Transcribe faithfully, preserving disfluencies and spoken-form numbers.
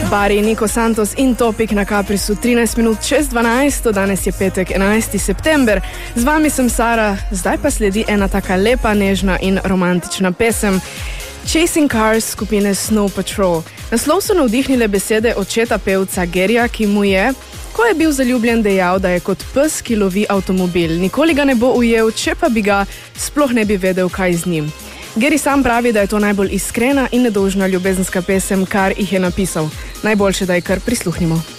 Bari, Niko Santos in Topik na Caprisu trinajst minut čez dvanajst, danes je petek enajsti september. Z vami sem Sara, zdaj pa sledi ena taka lepa, nežna in romantična pesem. Chasing Cars skupine Snow Patrol. Naslov so navdihnile besede očeta pevca Garyja, ki mu je, ko je bil zaljubljen, dejal, da je kot pes, ki lovi avtomobil. Nikoli ga ne bo ujel, če pa bi ga, sploh ne bi vedel, kaj z njim. Gary sam pravi, da je to najbolj iskrena in nedolžna ljubezenska pesem, kar jih je napisal. Najboljše, da je kar prisluhnimo.